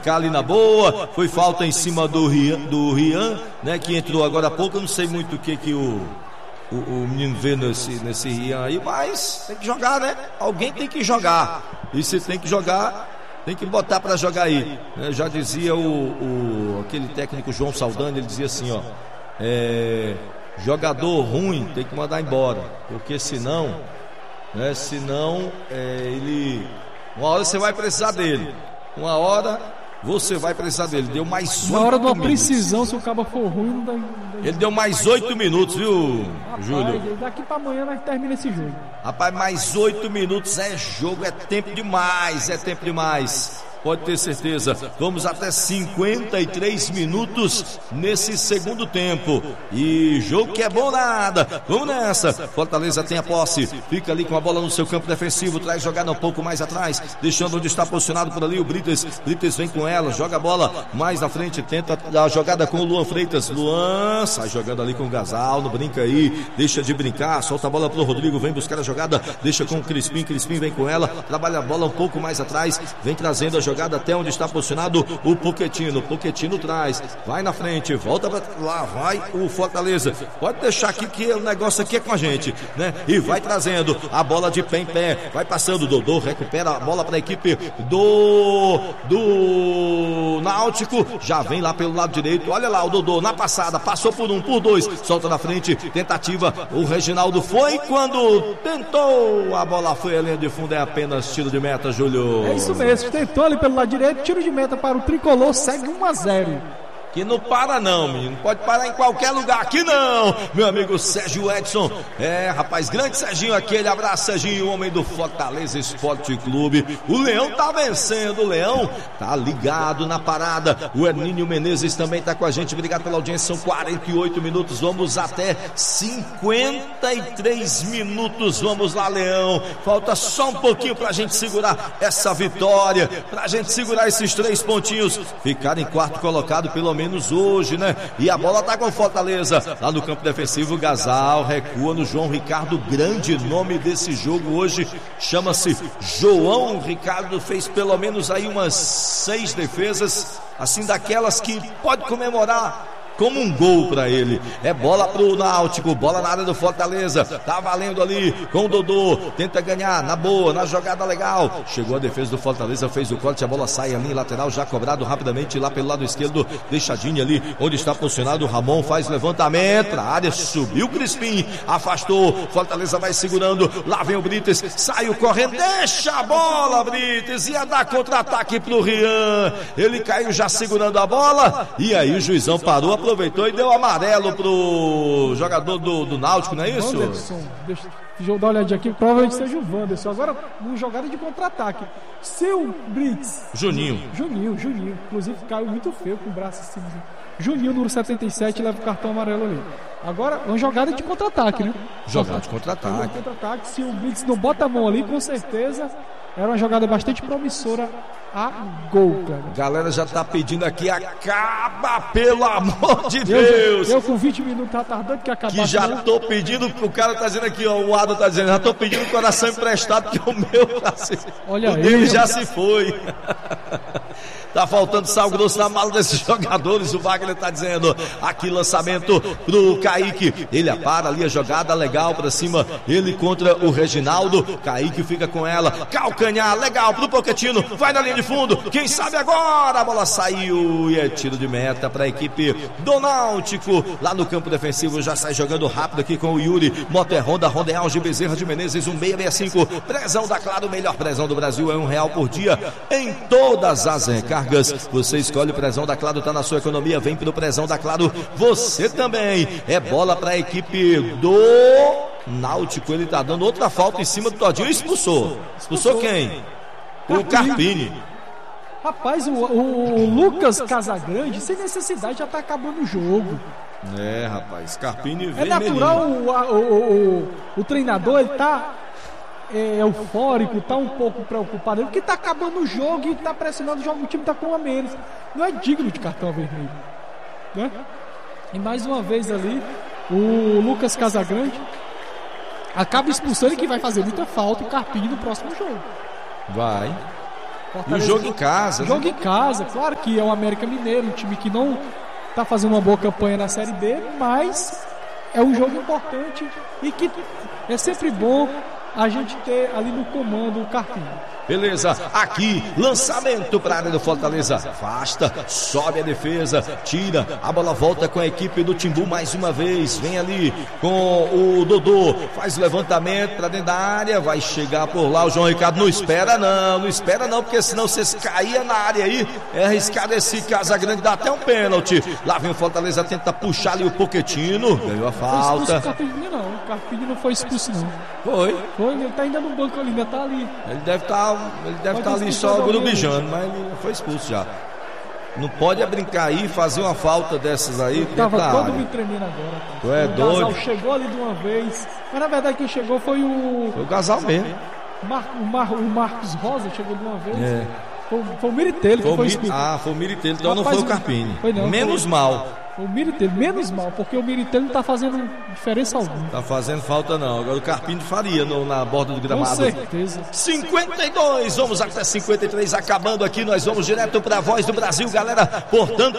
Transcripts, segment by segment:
ficar ali na boa. Foi falta em cima do Rian, né, que entrou agora há pouco. Eu não sei muito o que o menino vê nesse Rian aí, mas tem que jogar, né? Alguém tem que jogar. E se tem que jogar, tem que botar para jogar aí, né? Já dizia aquele técnico João Saldanha, ele dizia assim, ó, jogador ruim tem que mandar embora, porque senão, né, ele, uma hora você vai precisar dele, você vai precisar dele. Deu mais 8 minutos. Na hora de uma precisão, se o cabo for ruim, não dá. Ele deu mais 8 minutos, viu, rapaz, Júlio? Daqui pra amanhã nós termina esse jogo. Rapaz, mais 8 minutos é jogo, é tempo demais, Pode ter certeza. Vamos até 53 minutos nesse segundo tempo. E jogo que é bom nada. Vamos nessa. Fortaleza tem a posse. Fica ali com a bola no seu campo defensivo. Traz jogada um pouco mais atrás. Deixando onde está posicionado por ali o Brites. Brites vem com ela. Joga a bola mais na frente. Tenta a jogada com o Luan Freitas. Luan sai jogando ali com o Gasal. Não brinca aí. Deixa de brincar. Solta a bola pro Rodrigo. Vem buscar a jogada. Deixa com o Crispim. Crispim vem com ela. Trabalha a bola um pouco mais atrás. Vem trazendo a jogada até onde está posicionado o Pochettino. Pochettino traz, vai na frente, volta pra lá, vai o Fortaleza. Pode deixar aqui que o negócio aqui é com a gente, né? E vai trazendo a bola de pé em pé, vai passando, Dodô recupera a bola para a equipe do Náutico, já vem lá pelo lado direito, olha lá o Dodô na passada, passou por um, por dois, solta na frente, tentativa, o Reginaldo foi quando tentou, a bola foi a linha de fundo, é apenas tiro de meta, Júlio. É isso mesmo, tentou ali pelo lado direito, tiro de meta para o Tricolor, segue 1-0. Que não para não, menino, pode parar em qualquer lugar, aqui não, meu amigo Sérgio Edson, rapaz, grande Serginho, aquele abraço, Serginho, homem do Fortaleza Esporte Clube, o Leão tá vencendo, o Leão tá ligado na parada, o Hermínio Menezes também tá com a gente, obrigado pela audiência, são 48 minutos, vamos até 53 minutos, vamos lá, Leão, falta só um pouquinho pra gente segurar essa vitória, pra gente segurar esses 3 pontinhos, ficar em quarto colocado pelo menos hoje, né? E a bola tá com Fortaleza, lá no campo defensivo, Gasal recua no João Ricardo, grande nome desse jogo hoje, chama-se João Ricardo, fez pelo menos aí umas 6 defesas, assim daquelas que pode comemorar como um gol pra ele. É bola pro Náutico, bola na área do Fortaleza, tá valendo ali com o Dodô, tenta ganhar na boa, na jogada legal, chegou a defesa do Fortaleza, fez o corte, a bola sai ali em lateral, já cobrado rapidamente lá pelo lado esquerdo, deixadinho ali onde está posicionado o Ramon, faz levantamento na área, subiu Crispim, afastou, Fortaleza vai segurando, lá vem o Brites, saiu correndo, deixa a bola, Brites, ia dar contra-ataque pro Rian, ele caiu já segurando a bola, e aí o juizão parou, aproveitou e deu amarelo pro jogador do Náutico, não é isso? Wanderson, deixa eu dar uma olhadinha aqui, provavelmente seja o Wanderson, agora uma jogada de contra-ataque, seu Brits Juninho, inclusive caiu muito feio com o braço assim, Juninho, número 77, leva o cartão amarelo ali. Agora, uma jogada de contra-ataque, né? Jogada de contra-ataque. Se o Brits não bota a mão ali, com certeza era uma jogada bastante promissora a gol, cara. Galera já tá pedindo aqui, acaba, pelo amor de Deus. Eu com 20 minutos tá tardando que acabar. Que já tô pedindo, o cara tá dizendo aqui, ó, o Ado tá dizendo, já tô pedindo o coração emprestado, que o meu já se, olha o aí, dele já se foi. Tá faltando sal grosso na mala desses jogadores, o Wagner tá dizendo, aqui lançamento pro Kaique, ele apara ali a jogada legal pra cima, ele contra o Reginaldo, Kaique fica com ela, calcanhar, legal pro Pochettino, vai na linha de fundo, quem sabe agora, a bola saiu e é tiro de meta pra equipe do Náutico, lá no campo defensivo, já sai jogando rápido aqui com o Yuri, Moto Honda, Rondeal de Bezerra de Menezes, 1665, prezão da Claro, melhor prezão do Brasil, é R$1 por dia, em todas as recargas. Você escolhe o prezão da Claro, tá na sua economia, vem pro prezão da Claro, você também, é bola pra equipe do Náutico, ele tá dando outra falta em cima do Todinho, expulsou quem? O Carpini. Rapaz, o Lucas Casagrande, sem necessidade, já tá acabando o jogo. Rapaz, Carpini é natural, o treinador, ele tá eufórico, tá um pouco preocupado, porque tá acabando o jogo e tá pressionando o jogo, o time tá com a menos, não é digno de cartão vermelho, né? E mais uma vez ali o Lucas Casagrande acaba expulsando, que vai fazer muita falta o Carpini no próximo jogo. Vai E o jogo em casa. Jogo em casa, claro que é o América Mineiro, um time que não tá fazendo uma boa campanha na Série B, mas é um jogo importante e que é sempre bom a gente ter ali no comando o Carpinho. Beleza, aqui, lançamento para a área do Fortaleza, afasta, sobe a defesa, tira, a bola volta com a equipe do Timbu mais uma vez, vem ali com o Dodô, faz o levantamento para dentro da área, vai chegar por lá o João Ricardo, não espera não, porque senão vocês caíam na área aí, é arriscado esse Casagrande, dá até um pênalti, lá vem o Fortaleza, tenta puxar ali o Pochettino, ganhou a falta. O Carpinho não foi expulso não. Foi, ele tá ainda no banco ali, ainda tá ali. Ele deve estar ali só grubijando, mas ele foi expulso já. Não pode brincar aí, fazer uma falta dessas aí. Tava todo me tremendo agora. Tu é doido. O Gasal chegou ali de uma vez, mas na verdade quem chegou foi o... Foi o Gasal mesmo. O Marcos Rosa chegou de uma vez. Foi o Miritelli que foi expulso. Foi o Miritelli, então não foi o Carpini. Menos mal. O Miritelli, menos mal, porque o Miritelli não tá fazendo diferença alguma. Tá fazendo falta não, agora o Carpini faria na borda do gramado. Com certeza. 52, vamos até 53, acabando aqui, nós vamos direto pra Voz do Brasil, galera, portanto,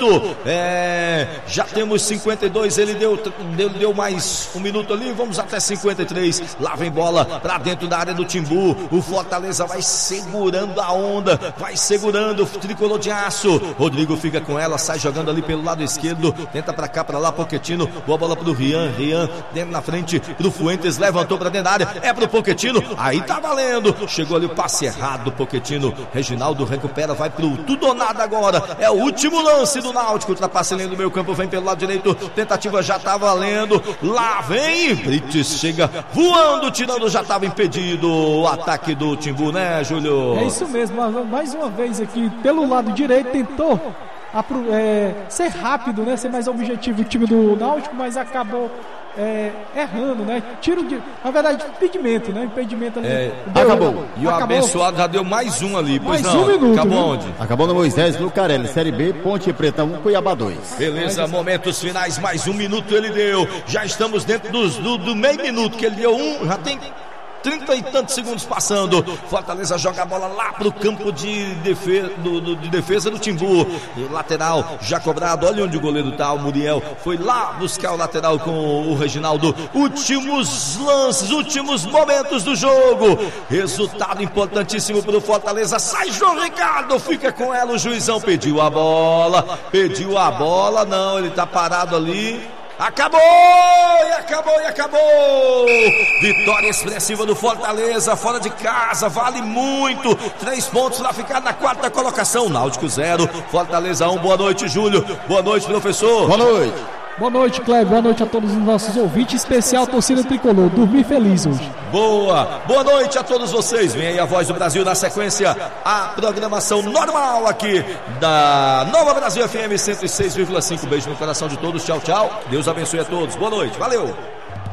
já temos 52, ele deu mais um minuto ali, vamos até 53, lá vem bola pra dentro da área do Timbu, o Fortaleza vai segurando a onda, vai segurando o tricolor de aço, Rodrigo fica com ela, sai jogando ali pelo lado esquerdo, tenta pra cá, pra lá, Pochettino, boa bola pro Rian, dentro na frente pro Fuentes, levantou pra dentro da área, é pro Pochettino, aí tá valendo, chegou ali o passe errado do Pochettino, Reginaldo recupera, vai pro tudo ou nada agora, é o último lance do Náutico, ultrapassa ele do meio campo, vem pelo lado direito, tentativa já tá valendo, lá vem, Brites chega voando, tirando, já tava impedido o ataque do Timbu, né, Júlio? É isso mesmo, mais uma vez aqui, pelo lado direito, tentou ser rápido, né? Ser mais objetivo o time do Náutico, mas acabou errando, né? Na verdade, impedimento, né? Impedimento ali. Acabou. E o abençoado já deu mais um ali, pois mais não. Um minuto, acabou viu? onde? Acabou no Moisés Lucarelli, Série B, Ponte Preta 1, Cuiabá 2. Beleza, momentos finais, mais um minuto ele deu. Já estamos dentro do meio minuto que ele deu já tem 30 e tantos segundos passando. Fortaleza joga a bola lá pro campo de defesa do Timbu. Lateral já cobrado. Olha onde o goleiro tá. O Muriel foi lá buscar o lateral com o Reginaldo. Últimos lances, últimos momentos do jogo. Resultado importantíssimo pro Fortaleza. Sai João Ricardo, fica com ela. O juizão pediu a bola. Não, ele tá parado ali. Acabou! Vitória expressiva do Fortaleza, fora de casa, vale muito. 3 pontos para ficar na 4ª colocação. Náutico 0, Fortaleza 1. Boa noite, Júlio. Boa noite, professor. Boa noite. Boa noite, Cleber. Boa noite a todos os nossos ouvintes, especial torcida tricolor. Dormi feliz hoje. Boa noite a todos vocês. Vem aí a Voz do Brasil, na sequência a programação normal aqui da Nova Brasil FM 106,5. Beijo no coração de todos. Tchau, tchau. Deus abençoe a todos. Boa noite. Valeu.